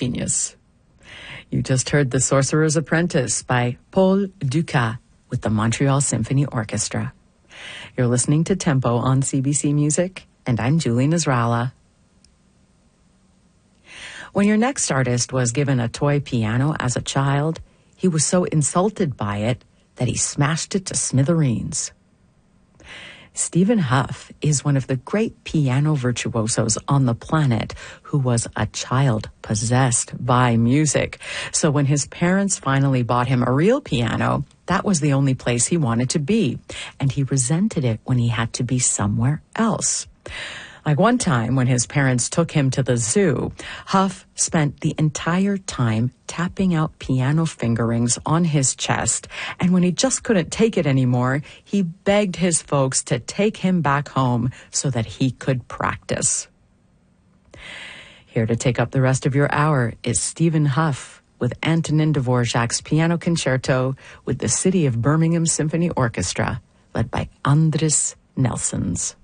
genius. You just heard The Sorcerer's Apprentice by Paul Dukas with the Montreal Symphony Orchestra. You're listening to Tempo on CBC Music, and I'm Julie Nasrallah. When your next artist was given a toy piano as a child, he was so insulted by it that he smashed it to smithereens. Stephen Hough is one of the great piano virtuosos on the planet who was a child possessed by music. So when his parents finally bought him a real piano, that was the only place he wanted to be, and he resented it when he had to be somewhere else. Like one time when his parents took him to the zoo, Hough spent the entire time tapping out piano fingerings on his chest, and when he just couldn't take it anymore, he begged his folks to take him back home so that he could practice. Here to take up the rest of your hour is Stephen Hough with Antonin Dvorak's Piano Concerto with the City of Birmingham Symphony Orchestra, led by Andris Nelsons.